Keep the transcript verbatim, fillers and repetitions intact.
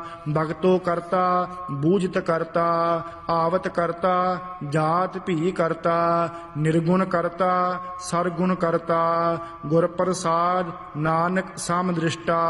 ਭਗਤੋ ਕਰਤਾ ਬੂਝਤ ਕਰਤਾ ਆਵਤ ਕਰਤਾ ਜਾਤ ਭੀ ਕਰਤਾ ਨਿਰਗੁਣ ਕਰਤਾ ਸਰਗੁਣ ਕਰਤਾ ਗੁਰ ਪ੍ਰਸਾਦ ਨਾਨਕ ਸਮ ਦ੍ਰਿਸ਼ਟਾ